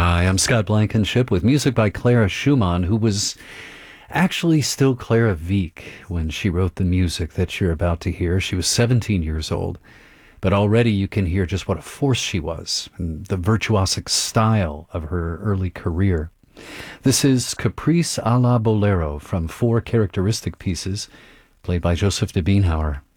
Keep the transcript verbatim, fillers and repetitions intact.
Hi, I'm Scott Blankenship with music by Clara Schumann, who was actually still Clara Wieck when she wrote the music that you're about to hear. She was seventeen years old, but already you can hear just what a force she was and the virtuosic style of her early career. This is Caprice a la Bolero from four characteristic pieces played by Joseph de Beenhauer.